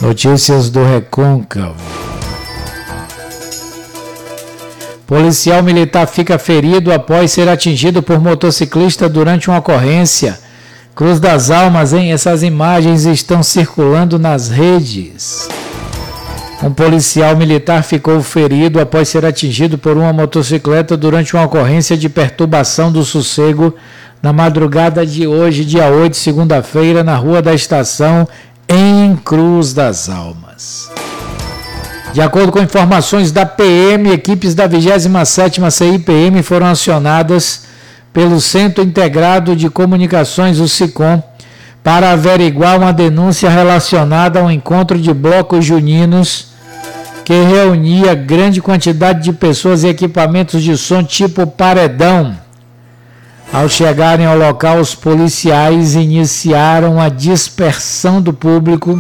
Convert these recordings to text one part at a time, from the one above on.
Notícias do Recôncavo. Policial militar fica ferido após ser atingido por motociclista durante uma ocorrência. Cruz das Almas, hein? Essas imagens estão circulando nas redes. Um policial militar ficou ferido após ser atingido por uma motocicleta durante uma ocorrência de perturbação do sossego na madrugada de hoje, dia 8, segunda-feira, na Rua da Estação, em Cruz das Almas. De acordo com informações da PM, equipes da 27ª CIPM foram acionadas pelo Centro Integrado de Comunicações, o SICOM, para averiguar uma denúncia relacionada a um encontro de blocos juninos que reunia grande quantidade de pessoas e equipamentos de som tipo paredão. Ao chegarem ao local, os policiais iniciaram a dispersão do público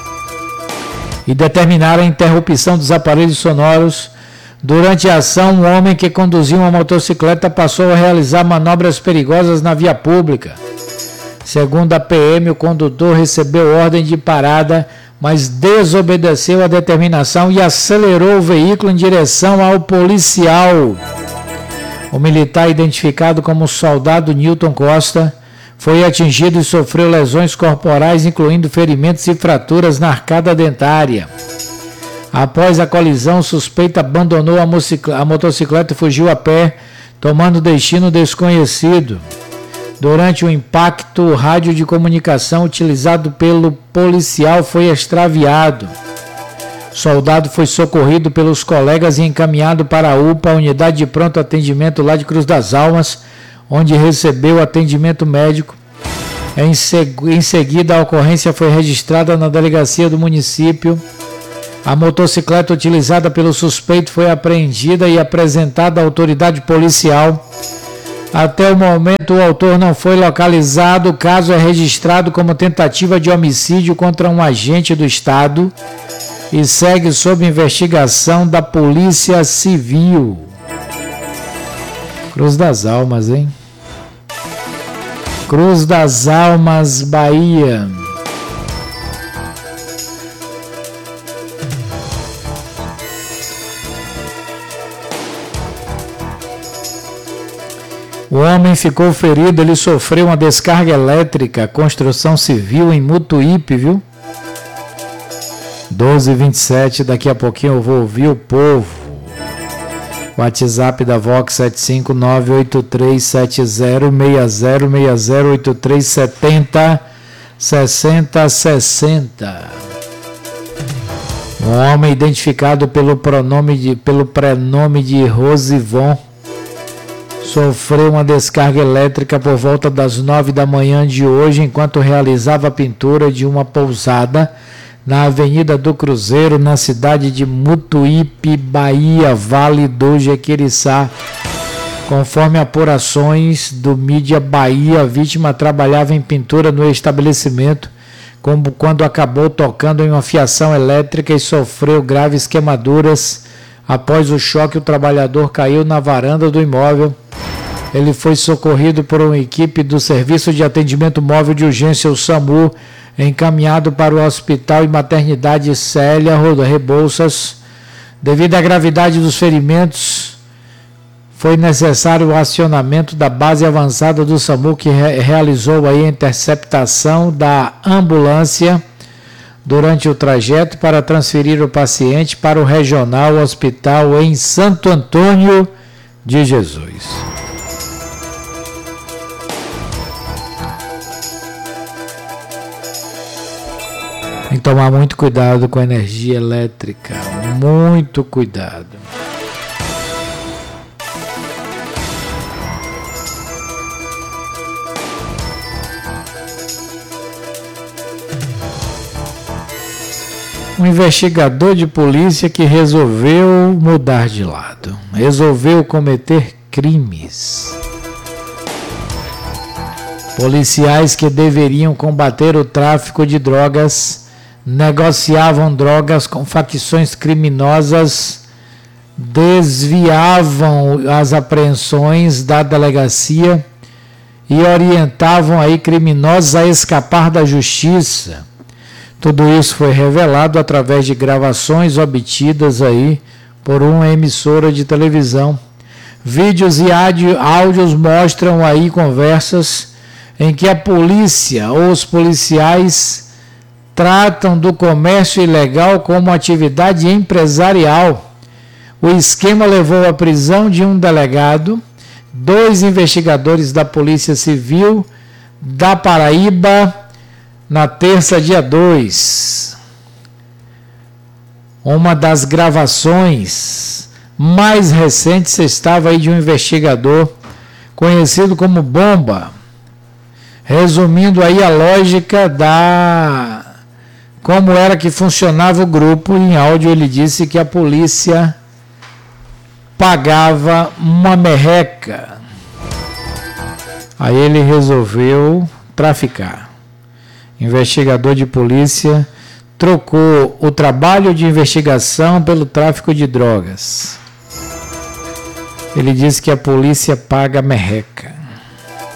e determinaram a interrupção dos aparelhos sonoros. Durante a ação, um homem que conduzia uma motocicleta passou a realizar manobras perigosas na via pública. Segundo a PM, o condutor recebeu ordem de parada, mas desobedeceu a determinação e acelerou o veículo em direção ao policial. O militar, identificado como soldado Newton Costa, foi atingido e sofreu lesões corporais, incluindo ferimentos e fraturas na arcada dentária. Após a colisão, o suspeito abandonou a motocicleta e fugiu a pé, tomando destino desconhecido. Durante o impacto, o rádio de comunicação utilizado pelo policial foi extraviado. O soldado foi socorrido pelos colegas e encaminhado para a UPA, a unidade de pronto atendimento lá de Cruz das Almas, onde recebeu atendimento médico. Em seguida, a ocorrência foi registrada na delegacia do município. A motocicleta utilizada pelo suspeito foi apreendida e apresentada à autoridade policial. Até o momento, o autor não foi localizado. O caso é registrado como tentativa de homicídio contra um agente do Estado e segue sob investigação da Polícia Civil. Cruz das Almas, hein? Cruz das Almas, Bahia. O homem ficou ferido, ele sofreu uma descarga elétrica, construção civil em Mutuípe, viu? 12h27, daqui a pouquinho eu vou ouvir o povo. WhatsApp da Vox 7598370607060. Um homem identificado pelo prenome de Rosivon sofreu uma descarga elétrica por volta das 9 da manhã de hoje, enquanto realizava a pintura de uma pousada na Avenida do Cruzeiro, na cidade de Mutuípe, Bahia, Vale do Jequiriçá. Conforme apurações do Mídia Bahia, a vítima trabalhava em pintura no estabelecimento, quando acabou tocando em uma fiação elétrica e sofreu graves queimaduras. Após o choque, o trabalhador caiu na varanda do imóvel. Ele foi socorrido por uma equipe do Serviço de Atendimento Móvel de Urgência, o SAMU, encaminhado para o Hospital e Maternidade Célia Rebouças. Devido à gravidade dos ferimentos, foi necessário o acionamento da base avançada do SAMU, que realizou aí a interceptação da ambulância durante o trajeto para transferir o paciente para o Regional Hospital em Santo Antônio de Jesus. Tem que tomar muito cuidado com a energia elétrica, muito cuidado. Um investigador de polícia que resolveu mudar de lado, resolveu cometer crimes. Policiais que deveriam combater o tráfico de drogas negociavam drogas com facções criminosas, desviavam as apreensões da delegacia e orientavam aí criminosos a escapar da justiça. Tudo isso foi revelado através de gravações obtidas aí por uma emissora de televisão. Vídeos e áudios mostram aí conversas em que a polícia ou os policiais tratam do comércio ilegal como atividade empresarial. O esquema levou à prisão de um delegado, 2 investigadores da Polícia Civil da Paraíba na terça, dia 2. Uma das gravações mais recentes estava aí de um investigador conhecido como Bomba, resumindo aí a lógica como era que funcionava o grupo. Em áudio ele disse que a polícia pagava uma merreca. Aí ele resolveu traficar. Investigador de polícia trocou o trabalho de investigação pelo tráfico de drogas. Ele disse que a polícia paga merreca.